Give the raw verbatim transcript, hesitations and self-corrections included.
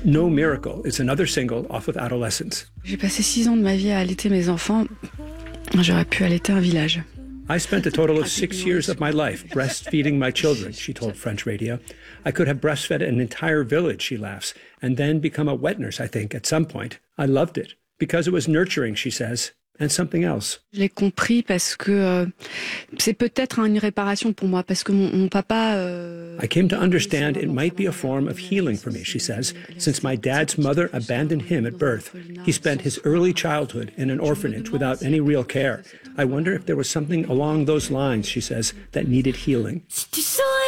No Miracle is another single off of Adolescence. J'ai passé six ans de ma vie à allaiter mes enfants. J'aurais pu allaiter un village. I spent a total of six years of my life breastfeeding my children, she told French radio. I could have breastfed an entire village, she laughs, and then become a wet nurse, I think, at some point. I loved it because it was nurturing, she says, and something else. Je l'ai compris parce que euh, c'est peut-être une réparation pour moi, parce que mon, mon papa... Euh, I came to understand it might be a form of healing for me, she says, since my dad's mother abandoned him at birth. He spent his early childhood in an orphanage without any real care. I wonder if there was something along those lines, she says, that needed healing.